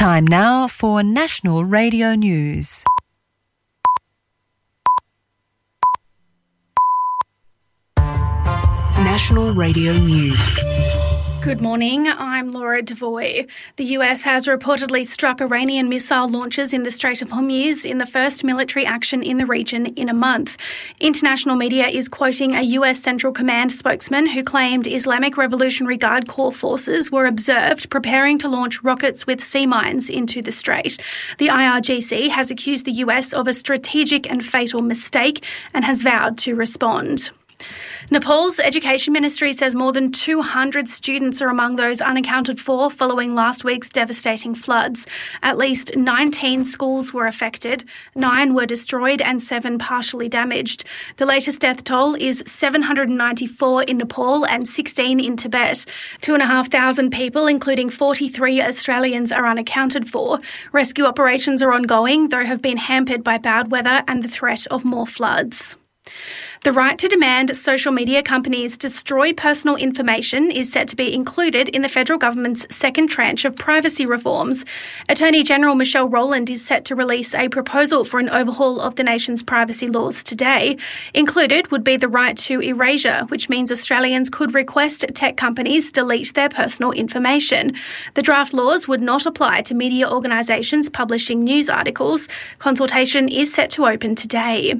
Time now for National Radio News. National Radio News. Good morning, I'm Laura Devoy. The US has reportedly struck Iranian missile launches in the Strait of Hormuz in the first military action in the region in a month. International media is quoting a US Central Command spokesman who claimed Islamic Revolutionary Guard Corps forces were observed preparing to launch rockets with sea mines into the strait. The IRGC has accused the US of a strategic and fatal mistake and has vowed to respond. Nepal's Education Ministry says more than 200 students are among those unaccounted for following last week's devastating floods. At least 19 schools were affected, 9 were destroyed and 7 partially damaged. The latest death toll is 794 in Nepal and 16 in Tibet. 2,500 people, including 43 Australians, are unaccounted for. Rescue operations are ongoing, though have been hampered by bad weather and the threat of more floods. The right to demand social media companies destroy personal information is set to be included in the federal government's second tranche of privacy reforms. Attorney General Michelle Rowland is set to release a proposal for an overhaul of the nation's privacy laws today. Included would be the right to erasure, which means Australians could request tech companies delete their personal information. The draft laws would not apply to media organisations publishing news articles. Consultation is set to open today.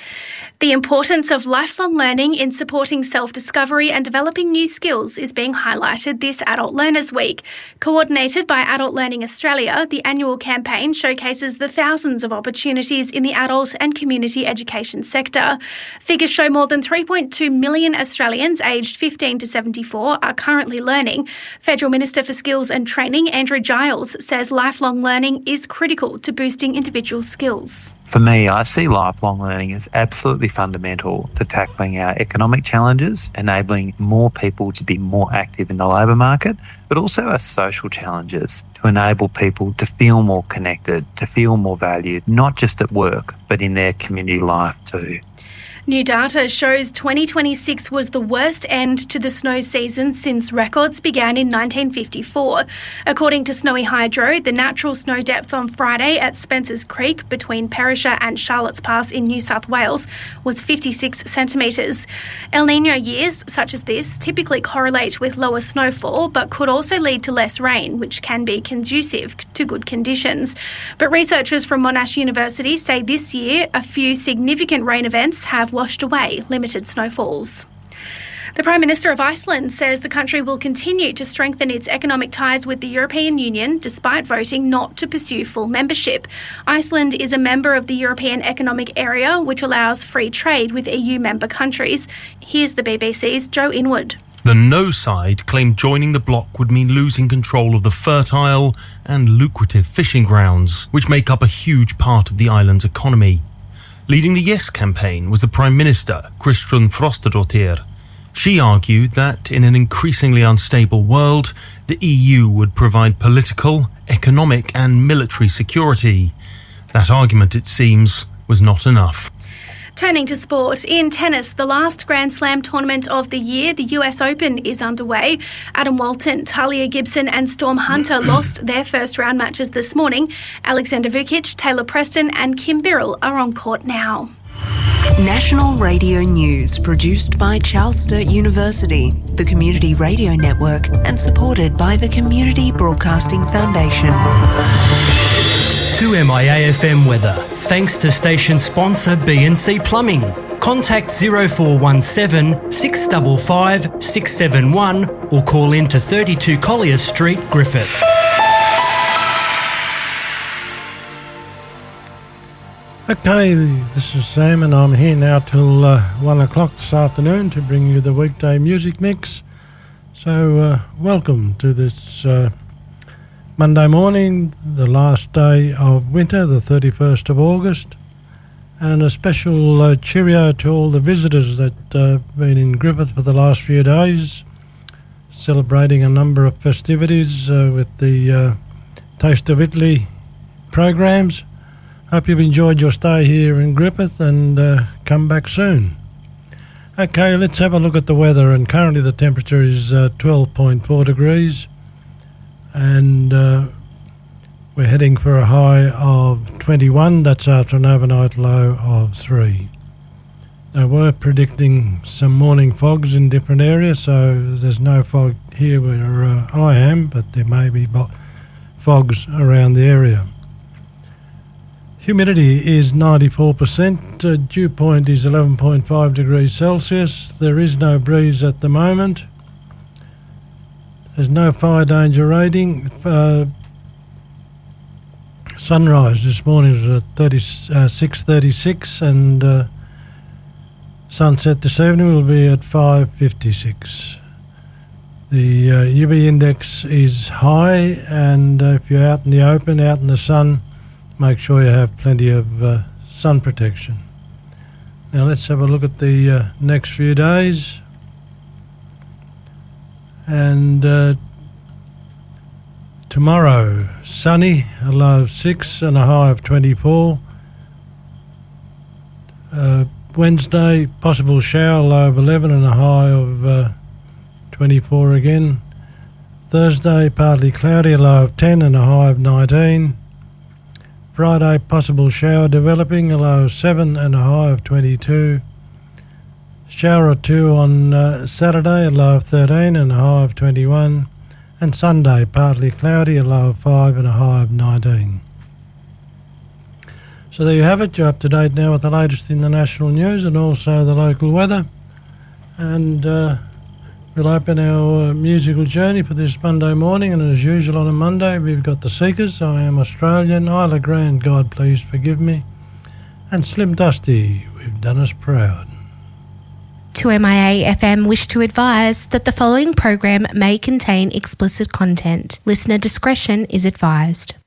The importance of lifelong learning in supporting self-discovery and developing new skills is being highlighted this Adult Learners Week. Coordinated by Adult Learning Australia, the annual campaign showcases the thousands of opportunities in the adult and community education sector. Figures show more than 3.2 million Australians aged 15 to 74 are currently learning. Federal Minister for Skills and Training, Andrew Giles, says lifelong learning is critical to boosting individual skills. For me, I see lifelong learning as absolutely fundamental to tackling our economic challenges, enabling more people to be more active in the labour market, but also our social challenges to enable people to feel more connected, to feel more valued, not just at work, but in their community life too. New data shows 2026 was the worst end to the snow season since records began in 1954. According to Snowy Hydro, the natural snow depth on Friday at Spencer's Creek between Perisher and Charlottes Pass in New South Wales was 56 centimetres. El Niño years, such as this, typically correlate with lower snowfall but could also lead to less rain, which can be conducive to good conditions. But researchers from Monash University say this year a few significant rain events have washed away limited snowfalls. The Prime Minister of Iceland says the country will continue to strengthen its economic ties with the European Union despite voting not to pursue full membership. Iceland is a member of the European Economic Area, which allows free trade with EU member countries. Here's the BBC's Joe Inwood. The no side claimed joining the bloc would mean losing control of the fertile and lucrative fishing grounds, which make up a huge part of the island's economy. Leading the Yes campaign was the Prime Minister, Kristrún Frostadóttir. She argued that in an increasingly unstable world, the EU would provide political, economic and military security. That argument, it seems, was not enough. Turning to sport, in tennis, the last Grand Slam tournament of the year, the US Open, is underway. Adam Walton, Talia Gibson and Storm Hunter lost their first round matches this morning. Alexander Vukic, Taylor Preston and Kim Birrell are on court now. National Radio News, produced by Charles Sturt University, the Community Radio Network, and supported by the Community Broadcasting Foundation. To MIAFM weather, thanks to station sponsor B&C Plumbing. Contact 0417 655 671 or call in to 32 Collier Street, Griffith. Okay, this is Sam and I'm here now till 1 o'clock this afternoon to bring you the weekday music mix. So welcome to this Monday morning, the last day of winter, the 31st of August, and a special cheerio to all the visitors that have been in Griffith for the last few days, celebrating a number of festivities with the Taste of Italy programs. Hope you've enjoyed your stay here in Griffith and come back soon. Okay, let's have a look at the weather, and currently the temperature is 12.4 degrees. And We're heading for a high of 21. That's after an overnight low of 3. They were predicting some morning fogs in different areas, so there's no fog here where I am, but there may be fogs around the area. Humidity is 94%. Dew point is 11.5 degrees Celsius. There is no breeze at the moment. There's no fire danger rating. Sunrise this morning was at 6:36 and sunset this evening will be at 5:56. The UV index is high, and if you're out in the open, out in the sun, make sure you have plenty of sun protection. Now let's have a look at the next few days. And tomorrow, sunny, a low of 6 and a high of 24. Wednesday, possible shower, low of 11 and a high of 24 again. Thursday, partly cloudy, a low of 10 and a high of 19. Friday, possible shower developing, a low of 7 and a high of 22. Shower or two on Saturday, a low of 13 and a high of 21. And Sunday, partly cloudy, a low of 5 and a high of 19. So there you have it. You're up to date now with the latest in the national news and also the local weather. And we'll open our musical journey for this Monday morning. And as usual on a Monday, we've got the Seekers, I Am Australian, Isla Grande, God Please Forgive Me, and Slim Dusty, We've Done Us Proud. 2MIA FM wish to advise that the following program may contain explicit content. Listener discretion is advised.